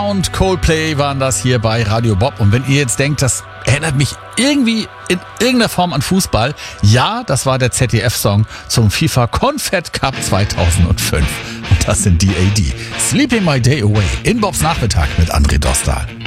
Und Coldplay waren das hier bei Radio Bob. Und wenn ihr jetzt denkt, das erinnert mich irgendwie in irgendeiner Form an Fußball, ja, das war der ZDF-Song zum FIFA Confed Cup 2005. Und das sind DAD. Sleeping My Day Away in Bobs Nachmittag mit André Dostal.